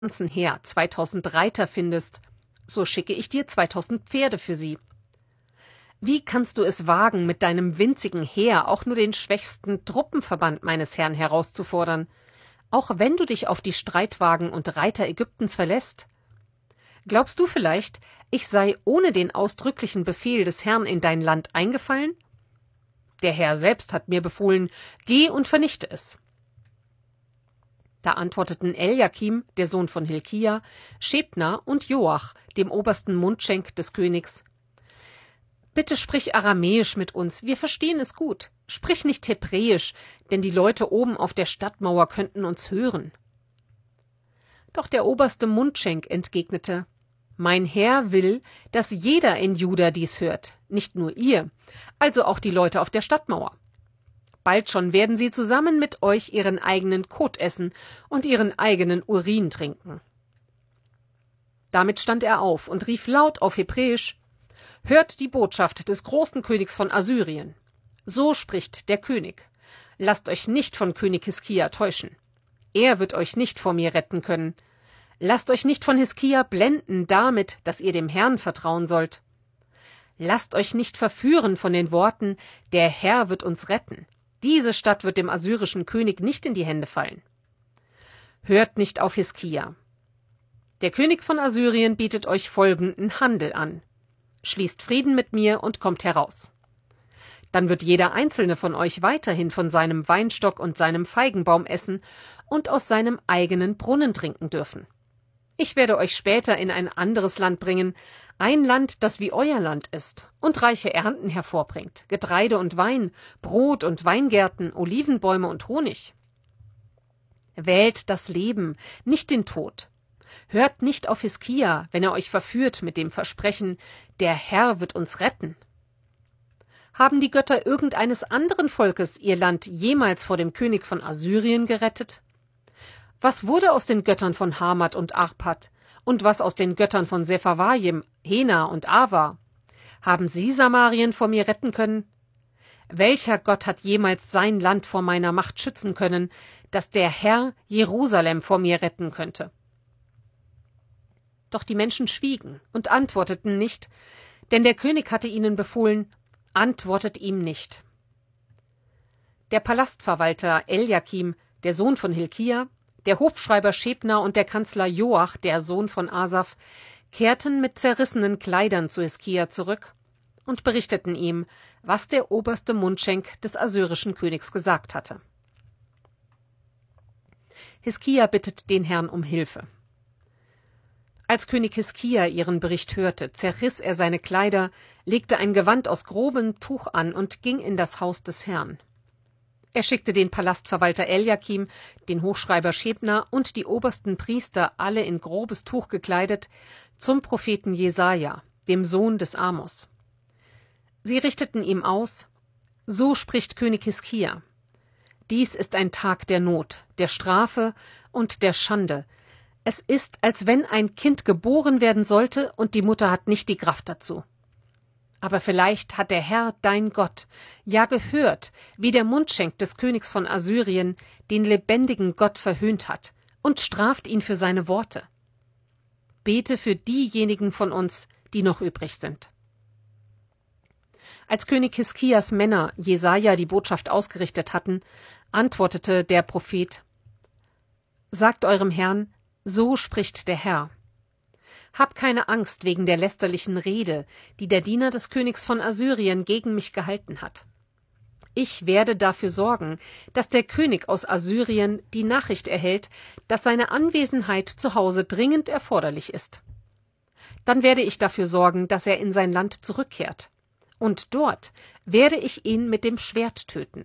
ganzen Heer 2000 Reiter findest, so schicke ich dir 2000 Pferde für sie. Wie kannst du es wagen, mit deinem winzigen Heer auch nur den schwächsten Truppenverband meines Herrn herauszufordern, auch wenn du dich auf die Streitwagen und Reiter Ägyptens verlässt? Glaubst du vielleicht, ich sei ohne den ausdrücklichen Befehl des Herrn in dein Land eingefallen? Der Herr selbst hat mir befohlen, geh und vernichte es. Da antworteten Eliakim, der Sohn von Hilkia, Schebna und Joach, dem obersten Mundschenk des Königs: Bitte sprich Aramäisch mit uns, wir verstehen es gut. Sprich nicht Hebräisch, denn die Leute oben auf der Stadtmauer könnten uns hören. Doch der oberste Mundschenk entgegnete: Mein Herr will, dass jeder in Juda dies hört, nicht nur ihr, also auch die Leute auf der Stadtmauer. Bald schon werden sie zusammen mit euch ihren eigenen Kot essen und ihren eigenen Urin trinken. Damit stand er auf und rief laut auf Hebräisch: Hört die Botschaft des großen Königs von Assyrien. So spricht der König: Lasst euch nicht von König Hiskia täuschen. Er wird euch nicht vor mir retten können. Lasst euch nicht von Hiskia blenden damit, dass ihr dem Herrn vertrauen sollt. Lasst euch nicht verführen von den Worten: Der Herr wird uns retten. Diese Stadt wird dem assyrischen König nicht in die Hände fallen. Hört nicht auf Hiskia. Der König von Assyrien bietet euch folgenden Handel an: Schließt Frieden mit mir und kommt heraus. Dann wird jeder einzelne von euch weiterhin von seinem Weinstock und seinem Feigenbaum essen und aus seinem eigenen Brunnen trinken dürfen. Ich werde euch später in ein anderes Land bringen, ein Land, das wie euer Land ist und reiche Ernten hervorbringt, Getreide und Wein, Brot und Weingärten, Olivenbäume und Honig. Wählt das Leben, nicht den Tod. Hört nicht auf Hiskia, wenn er euch verführt mit dem Versprechen: Der Herr wird uns retten. Haben die Götter irgendeines anderen Volkes ihr Land jemals vor dem König von Assyrien gerettet? Was wurde aus den Göttern von Hamat und Arpad? Und was aus den Göttern von Sepharvaim, Hena und Ava? Haben sie Samarien vor mir retten können? Welcher Gott hat jemals sein Land vor meiner Macht schützen können, dass der Herr Jerusalem vor mir retten könnte? Doch die Menschen schwiegen und antworteten nicht, denn der König hatte ihnen befohlen: Antwortet ihm nicht. Der Palastverwalter Eliakim, der Sohn von Hilkia, der Hofschreiber Schebna und der Kanzler Joach, der Sohn von Asaph, kehrten mit zerrissenen Kleidern zu Hiskia zurück und berichteten ihm, was der oberste Mundschenk des assyrischen Königs gesagt hatte. Hiskia bittet den Herrn um Hilfe. Als König Hiskia ihren Bericht hörte, zerriss er seine Kleider, legte ein Gewand aus grobem Tuch an und ging in das Haus des Herrn. Er schickte den Palastverwalter Eliakim, den Hochschreiber Schebna und die obersten Priester, alle in grobes Tuch gekleidet, zum Propheten Jesaja, dem Sohn des Amos. Sie richteten ihm aus: So spricht König Hiskia: Dies ist ein Tag der Not, der Strafe und der Schande. Es ist, als wenn ein Kind geboren werden sollte und die Mutter hat nicht die Kraft dazu. Aber vielleicht hat der Herr, dein Gott, ja gehört, wie der Mundschenk des Königs von Assyrien den lebendigen Gott verhöhnt hat, und straft ihn für seine Worte. Bete für diejenigen von uns, die noch übrig sind. Als König Hiskias Männer Jesaja die Botschaft ausgerichtet hatten, antwortete der Prophet: Sagt eurem Herrn: So spricht der Herr. Hab keine Angst wegen der lästerlichen Rede, die der Diener des Königs von Assyrien gegen mich gehalten hat. Ich werde dafür sorgen, dass der König aus Assyrien die Nachricht erhält, dass seine Anwesenheit zu Hause dringend erforderlich ist. Dann werde ich dafür sorgen, dass er in sein Land zurückkehrt. Und dort werde ich ihn mit dem Schwert töten.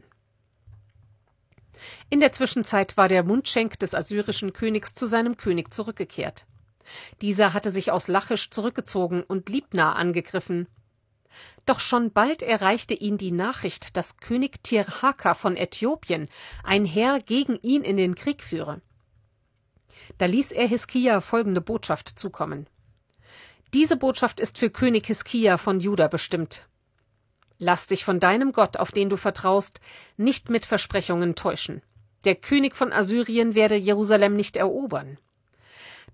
In der Zwischenzeit war der Mundschenk des assyrischen Königs zu seinem König zurückgekehrt. Dieser hatte sich aus Lachisch zurückgezogen und Libna angegriffen. Doch schon bald erreichte ihn die Nachricht, dass König Tirhaka von Äthiopien ein Heer gegen ihn in den Krieg führe. Da ließ er Hiskia folgende Botschaft zukommen: Diese Botschaft ist für König Hiskia von Juda bestimmt. Lass dich von deinem Gott, auf den du vertraust, nicht mit Versprechungen täuschen. Der König von Assyrien werde Jerusalem nicht erobern.